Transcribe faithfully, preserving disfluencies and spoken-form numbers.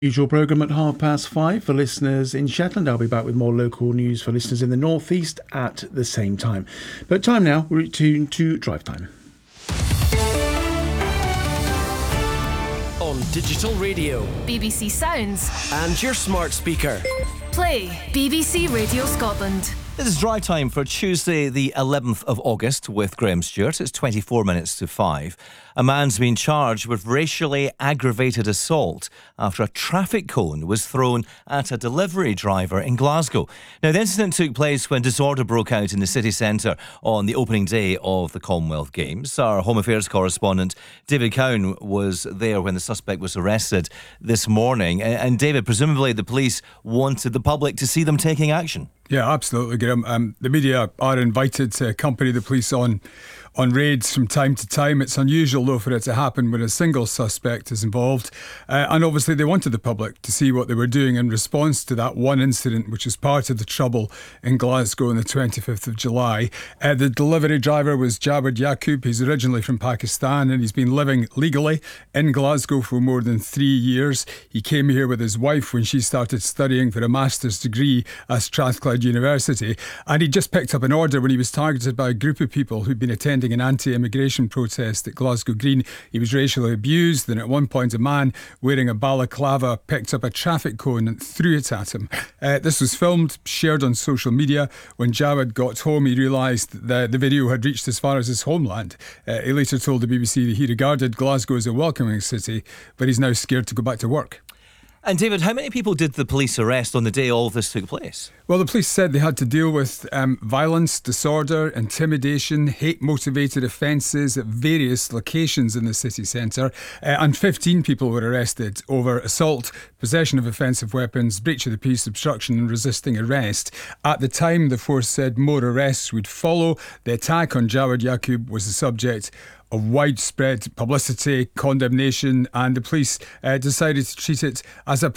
Usual programme at half past five for listeners in Shetland. I'll be back with more local news for listeners in the northeast at the same time. But time now, we're tuned to Drive Time. On digital radio, B B C Sounds, and your smart speaker. Play B B C Radio Scotland. This is Drive Time for Tuesday the eleventh of August with Graham Stewart. It's twenty-four minutes to five. A man's been charged with racially aggravated assault after a traffic cone was thrown at a delivery driver in Glasgow. Now, the incident took place when disorder broke out in the city centre on the opening day of the Commonwealth Games. Our Home Affairs correspondent David Cowan was there when the suspect was arrested this morning. And David, presumably the police wanted the public to see them taking action. Yeah, absolutely, Graham. Um, the media are invited to accompany the police on on raids from time to time. It's unusual, though, for it to happen when a single suspect is involved. Uh, and obviously they wanted the public to see what they were doing in response to that one incident, which was part of the trouble in Glasgow on the twenty-fifth of July. Uh, the delivery driver was Jawed Yaqub. He's originally from Pakistan and he's been living legally in Glasgow for more than three years. He came here with his wife when she started studying for a master's degree at Strathclyde University. And he just picked up an order when he was targeted by a group of people who'd been attending an anti-immigration protest at Glasgow Green. He was racially abused, and at one point a man wearing a balaclava picked up a traffic cone and threw it at him. Uh, this was filmed, shared on social media. When Jawed got home, he realised that the video had reached as far as his homeland. Uh, he later told the B B C that he regarded Glasgow as a welcoming city, but he's now scared to go back to work. And David, how many people did the police arrest on the day all this took place? Well, the police said they had to deal with um, violence, disorder, intimidation, hate-motivated offences at various locations in the city centre. Uh, and fifteen people were arrested over assault, possession of offensive weapons, breach of the peace, obstruction and resisting arrest. At the time, the force said more arrests would follow. The attack on Jawed Yaqub was the subject of widespread publicity, condemnation, and the police uh, decided to treat it as a